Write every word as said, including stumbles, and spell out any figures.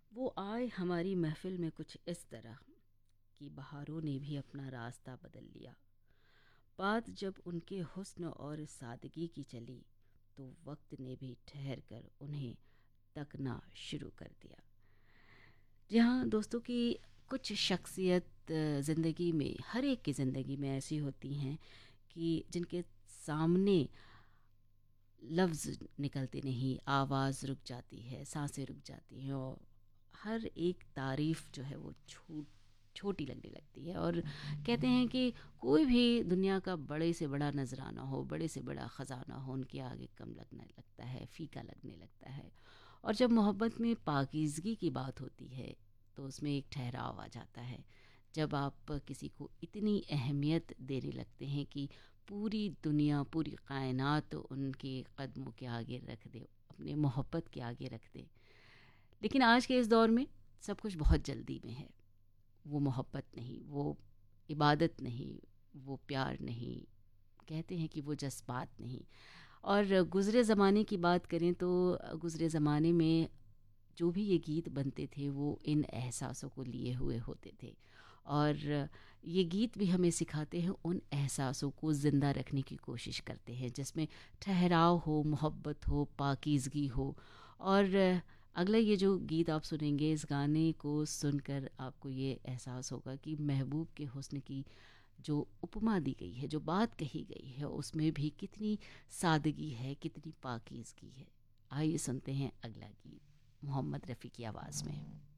वो आए हमारी महफिल में कुछ इस तरह कि बहारों ने भी अपना रास्ता बदल लिया। बात जब उनके हुस्न और सादगी की चली तो वक्त ने भी ठहर कर उन्हें तकना शुरू कर दिया। जी हाँ दोस्तों, की कुछ शख्सियत ज़िंदगी में, हर एक की ज़िंदगी में ऐसी होती हैं कि जिनके सामने लफ्ज़ निकलते नहीं, आवाज़ रुक जाती है, सांसें रुक जाती हैं और हर एक तारीफ़ जो है वो छूट छोटी लगने लगती है। और कहते हैं कि कोई भी दुनिया का बड़े से बड़ा नजराना हो, बड़े से बड़ा ख़जाना हो, उनके आगे कम लगने लगता है, फीका लगने लगता है। और जब मोहब्बत में पाकीज़गी की बात होती है तो उसमें एक ठहराव आ जाता है। जब आप किसी को इतनी अहमियत देने लगते हैं कि पूरी दुनिया, पूरी कायनात उनके कदमों के आगे रख दे, अपने मोहब्बत के आगे रख दे। लेकिन आज के इस दौर में सब कुछ बहुत जल्दी में है। वो मोहब्बत नहीं, वो इबादत नहीं, वो प्यार नहीं, कहते हैं कि वो जज्बात नहीं। और गुज़रे ज़माने की बात करें तो गुज़रे ज़माने में जो भी ये गीत बनते थे वो इन एहसासों को लिए हुए होते थे। और ये गीत भी हमें सिखाते हैं, उन एहसासों को ज़िंदा रखने की कोशिश करते हैं जिसमें ठहराव हो, मोहब्बत हो, पाकीज़गी हो। और अगला ये जो गीत आप सुनेंगे, इस गाने को सुनकर आपको ये एहसास होगा कि महबूब के हुस्न की जो उपमा दी गई है, जो बात कही गई है, उसमें भी कितनी सादगी है, कितनी पाकीज़गी है। आइए सुनते हैं अगला गीत मोहम्मद रफ़ी की आवाज़ में।